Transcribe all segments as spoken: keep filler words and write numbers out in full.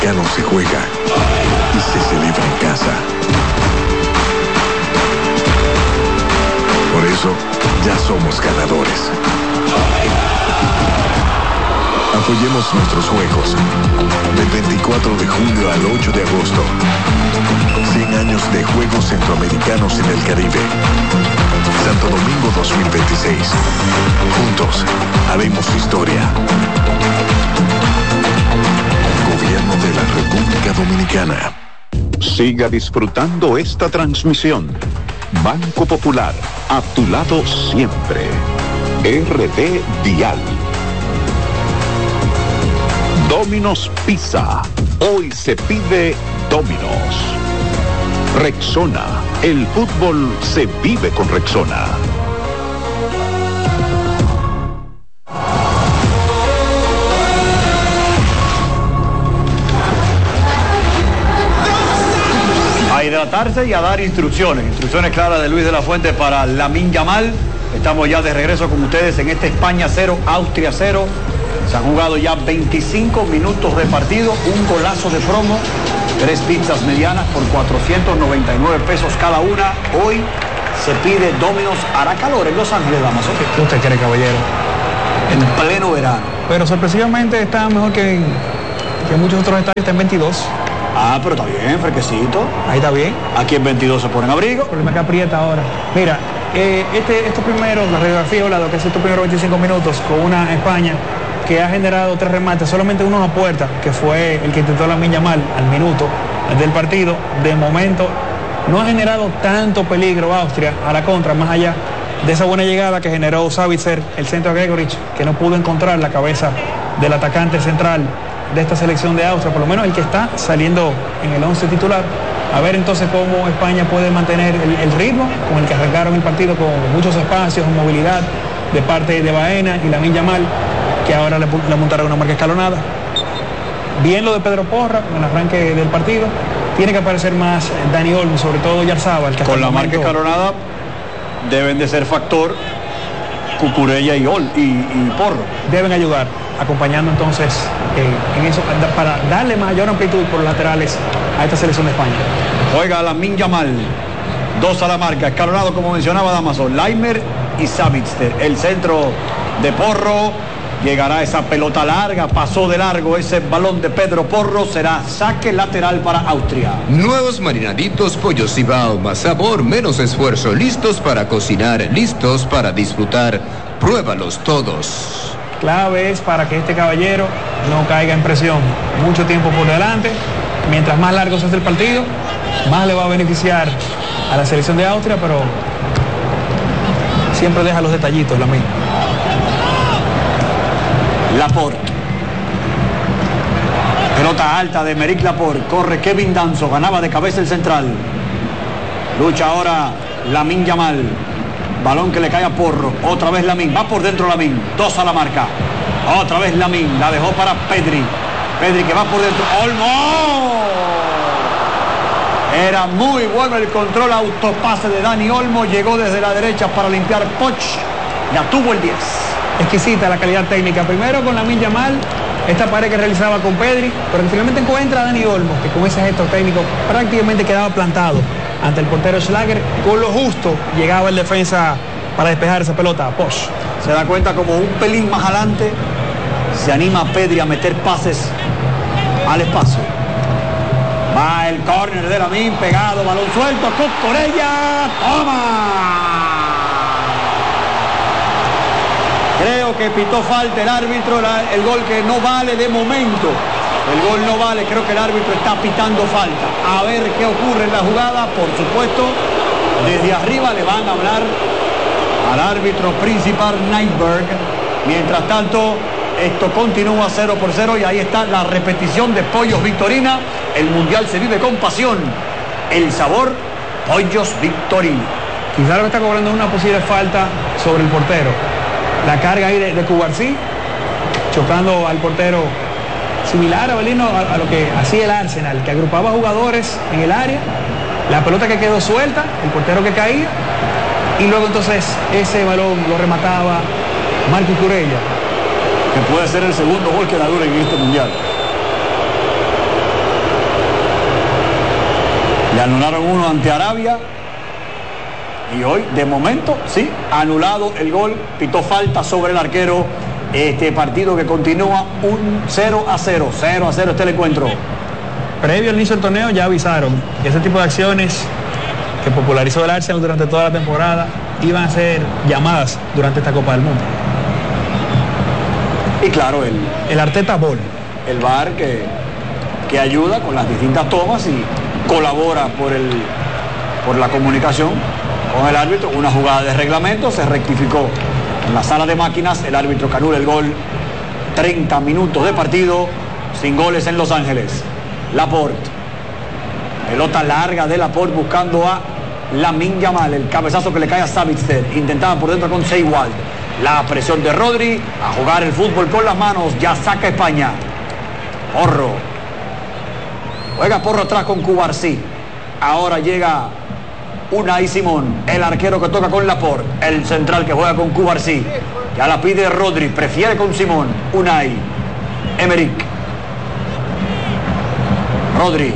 no se juega y se celebra en casa. Por eso, ya somos ganadores. Apoyemos nuestros juegos. Del veinticuatro de julio al ocho de agosto. cien años de Juegos Centroamericanos en el Caribe. Santo Domingo dos mil veintiséis. Juntos, haremos historia. Gobierno de la República Dominicana. Siga disfrutando esta transmisión. Banco Popular, a tu lado siempre. R D Dial. Domino's Pizza. Hoy se pide Domino's. Rexona. El fútbol se vive con Rexona. A hidratarse y a dar instrucciones. Instrucciones claras de Luis de la Fuente para Lamine Yamal. Estamos ya de regreso con ustedes en este España cero, Austria cero. Se han jugado ya veinticinco minutos de partido, un golazo de promo, tres pizzas medianas por cuatrocientos noventa y nueve pesos cada una. Hoy se pide Domino's. Hará calor en Los Ángeles, Damaso. ¿Qué usted cree, caballero? En pleno verano. Pero sorpresivamente está mejor que en, que en muchos otros estadios, está en veintidós. Ah, pero está bien, fresquecito. Ahí está bien. Aquí en veintidós se ponen abrigo. El problema es que aprieta ahora. Mira, eh, este, estos primeros, la radiografía hablado que es estos primeros veinticinco minutos con una España que ha generado tres remates, solamente uno a puerta, que fue el que intentó Lamine Yamal al minuto del partido. De momento no ha generado tanto peligro Austria a la contra, más allá de esa buena llegada que generó Savitzer, el centro de Gregoritsch, que no pudo encontrar la cabeza del atacante central de esta selección de Austria, por lo menos el que está saliendo en el once titular. A ver entonces cómo España puede mantener el, el ritmo con el que arrancaron el partido, con muchos espacios, movilidad de parte de Baena y Lamine Yamal, que ahora le, le montaron una marca escalonada. Bien lo de Pedro Porra en el arranque del partido. Tiene que aparecer más Dani Olmo, sobre todo Yarzábal. Que con la marca escalonada deben de ser factor Cucurella y, Ol, y, y Porro. Deben ayudar, acompañando entonces eh, en eso, para darle mayor amplitud por los laterales a esta selección de España. Juega Lamine Yamal, dos a la marca, escalonado como mencionaba Damaso, Laimer y Savitzer. El centro de Porro, llegará esa pelota larga, pasó de largo ese balón de Pedro Porro, será saque lateral para Austria. Nuevos marinaditos Pollo Cibao, más sabor, menos esfuerzo, listos para cocinar, listos para disfrutar. Pruébalos todos. Clave es para que este caballero no caiga en presión. Mucho tiempo por delante. Mientras más largo se hace el partido, más le va a beneficiar a la selección de Austria, pero siempre deja los detallitos, la misma. Laporte. Pelota alta de Meric Laporte. Corre Kevin Danso. Ganaba de cabeza el central. Lucha ahora Lamine Yamal. Balón que le cae a Porro. Otra vez Lamine. Va por dentro Lamine. Dos a la marca. Otra vez Lamine. La dejó para Pedri. Pedri que va por dentro. Olmo. Era muy bueno el control autopase de Dani Olmo. Llegó desde la derecha para limpiar Poch. Ya tuvo el diez. Exquisita la calidad técnica. Primero con Lamine Yamal, esta pared que realizaba con Pedri, pero finalmente encuentra a Dani Olmo, que con ese gesto técnico prácticamente quedaba plantado ante el portero Schlager. Con lo justo llegaba el defensa para despejar esa pelota a Poch. Se da cuenta como un pelín más adelante se anima Pedri a meter pases al espacio. Va el córner de Lamine, pegado, balón suelto, Cucurella, toma. Creo que pitó falta el árbitro, la, el gol que no vale de momento. El gol no vale, creo que el árbitro está pitando falta. A ver qué ocurre en la jugada, por supuesto. Desde arriba le van a hablar al árbitro principal, Nightberg. Mientras tanto, esto continúa cero por cero y ahí está la repetición de Pollos Victorina. El Mundial se vive con pasión. El sabor, Pollos Victorina. Quizá lo que está cobrando una posible falta sobre el portero. La carga ahí de, de Cubarsí, chocando al portero, similar a Belino a, a lo que hacía el Arsenal, que agrupaba jugadores en el área, la pelota que quedó suelta, el portero que caía, y luego entonces ese balón lo remataba Marco Cucurella. Que puede ser el segundo gol que la dura en este Mundial. Le anularon uno ante Arabia. Y hoy, de momento, sí, anulado el gol. Pitó falta sobre el arquero. Este partido que continúa un cero a cero. cero a cero este el encuentro. Previo al inicio del torneo ya avisaron que ese tipo de acciones que popularizó el Arsenal durante toda la temporada iban a ser llamadas durante esta Copa del Mundo. Y claro, el, el Arteta Ball. El V A R que, que ayuda con las distintas tomas y colabora por, el, por la comunicación con el árbitro. Una jugada de reglamento se rectificó en la sala de máquinas. El árbitro que anula el gol. treinta minutos de partido sin goles en Los Ángeles. Laporte. Pelota larga de Laporte buscando a Lamine Yamal. El cabezazo que le cae a Sabitzer. Intentaba por dentro con Seiwald. La presión de Rodri. A jugar el fútbol con las manos. Ya saca España. Porro. Juega Porro atrás con Cubarsí. Ahora llega Unai Simón. El arquero que toca con Laporte. El central que juega con Cubarsí. Ya la pide Rodri. Prefiere con Simón. Unai. Emerick. Rodri.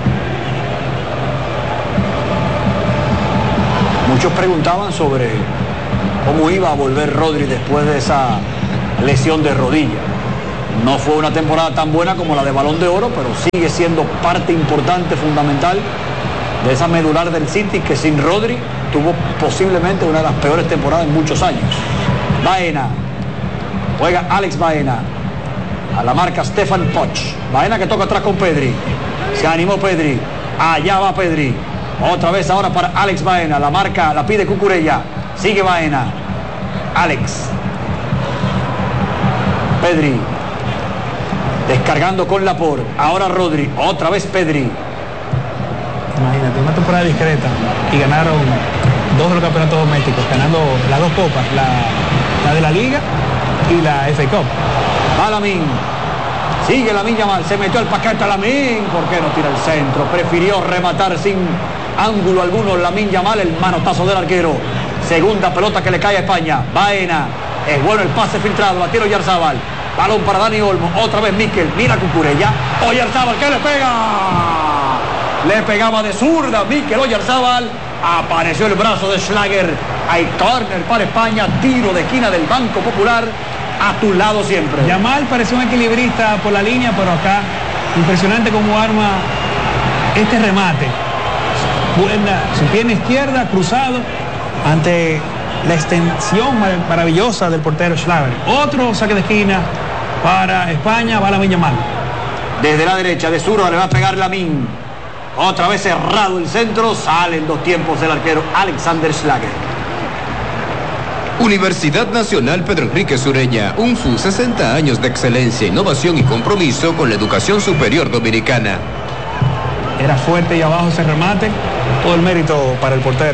Muchos preguntaban sobre cómo iba a volver Rodri después de esa lesión de rodilla. No fue una temporada tan buena como la de Balón de Oro, pero sigue siendo parte importante, fundamental de esa medular del City, que sin Rodri tuvo posiblemente una de las peores temporadas en muchos años. Baena. Juega Alex Baena. A la marca Stefan Poch. Baena que toca atrás con Pedri. Se animó Pedri. Allá va Pedri. Otra vez ahora para Alex Baena. La marca la pide Cucurella. Sigue Baena. Alex. Pedri. Descargando con Laporte. Ahora Rodri. Otra vez Pedri. Imagínate, una temporada discreta. Y ganaron dos de los campeonatos domésticos. Ganando las dos copas. La, la de la Liga y la F A Cup. Va Lamine. Sigue Lamine Yamal. Se metió al paquete a Lamine. ¿Por qué no tira el centro? Prefirió rematar sin ángulo alguno Lamine Yamal. El manotazo del arquero. Segunda pelota que le cae a España. Baena. Es bueno el pase filtrado. La tira Oyarzábal. Balón para Dani Olmo. Otra vez Mikel. Mira Cucurella. Oyarzábal que le pega. Le pegaba de zurda Mikel Oyarzábal. Apareció el brazo de Schlager. Hay córner para España. Tiro de esquina del Banco Popular. A tu lado siempre. Yamal pareció un equilibrista por la línea, pero acá impresionante como arma este remate. Buena, su pierna izquierda cruzado ante la extensión mar maravillosa del portero Schlager. Otro saque de esquina para España. Va Lamine Yamal. Desde la derecha de zurda le va a pegar Lamine. Otra vez cerrado el centro. Salen dos tiempos del arquero Alexander Schlager. Universidad Nacional Pedro Enrique Sureña, U N F U, sesenta años de excelencia, innovación y compromiso con la educación superior dominicana. Era fuerte y abajo ese remate, todo el mérito para el portero.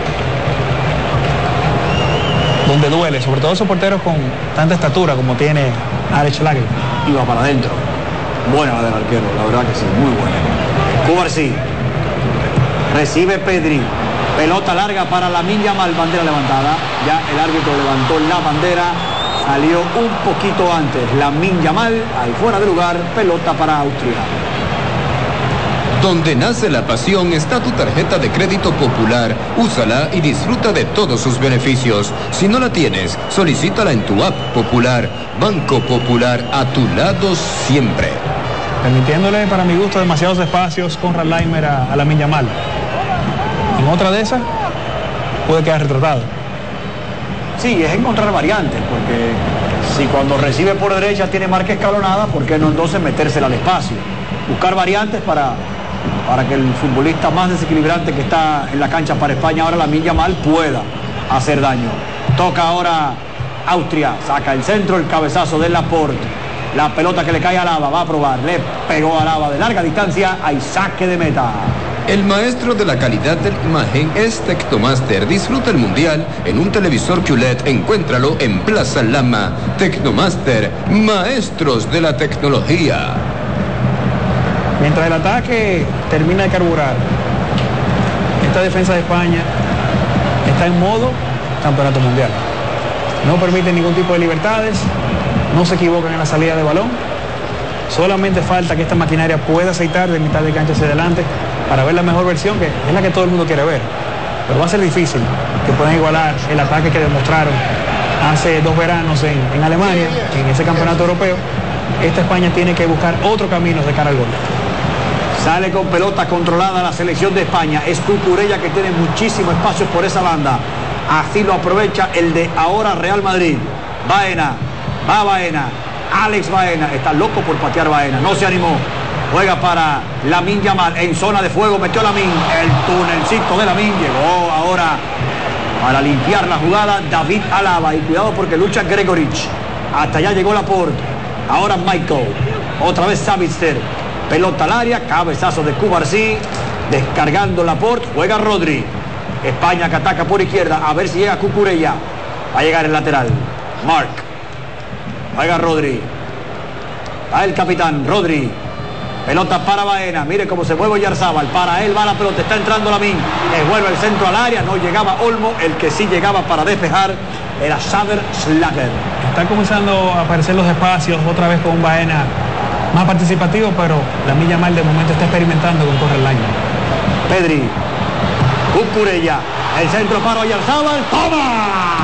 Donde duele, sobre todo esos porteros con tanta estatura como tiene Alex Schlager. Iba para adentro. Buena la del arquero, la verdad que sí, muy buena. Cubarsí. Recibe Pedri. Pelota larga para Lamine Yamal, bandera levantada. Ya el árbitro levantó la bandera. Salió un poquito antes. Lamine Yamal, ahí fuera de lugar. Pelota para Austria. Donde nace la pasión está tu tarjeta de crédito Popular. Úsala y disfruta de todos sus beneficios. Si no la tienes, solicítala en tu app Popular. Banco Popular, a tu lado siempre. Permitiéndole, para mi gusto, demasiados espacios con Ralheimer a, a Lamine Yamal. En otra de esas puede quedar retratado. Sí, es encontrar variantes, porque si cuando recibe por derecha tiene marca escalonada, ¿por qué no entonces metérsela al espacio? Buscar variantes para, para que el futbolista más desequilibrante que está en la cancha para España, ahora Lamine Yamal, pueda hacer daño. Toca ahora Austria, saca el centro, el cabezazo de Laporte. La pelota que le cae a Alaba, va a probar, le pegó a Alaba de larga distancia, hay saque de meta. El maestro de la calidad de la imagen es Tecnomaster. Disfruta el mundial en un televisor Q L E D. Encuéntralo en Plaza Lama. Tecnomaster, maestros de la tecnología. Mientras el ataque termina de carburar, esta defensa de España está en modo campeonato mundial. No permite ningún tipo de libertades, no se equivocan en la salida de balón. Solamente falta que esta maquinaria pueda aceitar de mitad de cancha hacia adelante para ver la mejor versión, que es la que todo el mundo quiere ver. Pero va a ser difícil que puedan igualar el ataque que demostraron hace dos veranos en, en Alemania, en ese campeonato europeo. Esta España tiene que buscar otro camino de cara al gol. Sale con pelota controlada la selección de España. Es Cucurella que tiene muchísimo espacio por esa banda. Así lo aprovecha el de ahora Real Madrid. Baena, va Baena, Alex Baena. Está loco por patear Baena, no se animó. Juega para Lamine Yamal en zona de fuego, metió Lamine. El tunelcito de Lamine llegó ahora para limpiar la jugada David Alaba. Y cuidado porque lucha Gregorich. Hasta allá llegó Laporte. Ahora Michael. Otra vez Savitzer. Pelota al área, cabezazo de Cubarsí. Descargando Laporte, juega Rodri. España que ataca por izquierda, a ver si llega Cucurella. Va a llegar el lateral. Mark. Juega Rodri. Va el capitán, Rodri. Pelota para Baena, mire cómo se mueve Oyarzábal, para él va la pelota, está entrando Lamine, devuelve el centro al área, no llegaba Olmo, el que sí llegaba para despejar era Xaver Schlager. Están comenzando a aparecer los espacios, otra vez con Baena más participativo, pero Lamine Yamal de momento está experimentando con correr el año. Pedri, Cucurella, el centro para Oyarzábal, ¡toma!